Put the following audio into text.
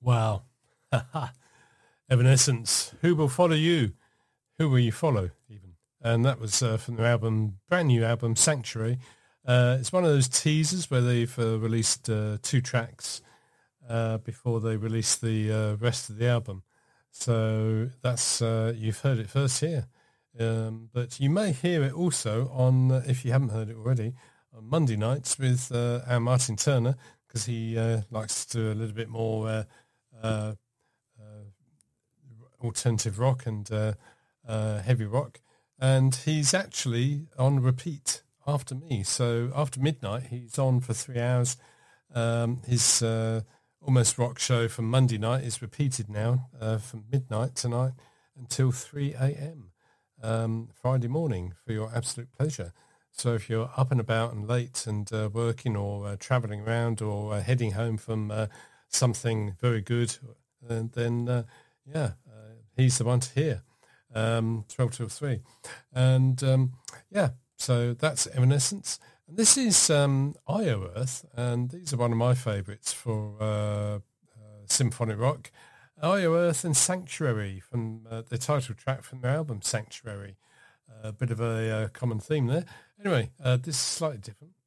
Wow. Evanescence. Who will follow you? Who will you follow, even? And that was from their album, brand new album, Sanctuary. It's one of those teasers where they've released 2 tracks before they release the rest of the album. So that's you've heard it first here. But you may hear it also on, if you haven't heard it already, on Monday nights with our Martin Turner, because he likes to do a little bit more alternative rock and heavy rock. And he's actually on repeat after me. So after midnight, he's on for 3 hours. His Almost Rock show from Monday night is repeated now from midnight tonight until 3 a.m. Friday morning for your absolute pleasure. So if you're up and about and late and working or travelling around or heading home from something very good, then he's the one to hear. 12 till 3. And so that's Evanescence. And this is Io Earth, and these are one of my favourites for symphonic rock. Io Earth and Sanctuary from the title track from their album Sanctuary. A bit of a common theme there. Anyway, this is slightly different.